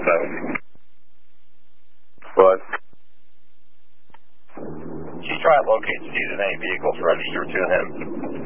What? She's trying to locate Steve in any vehicles registered to him.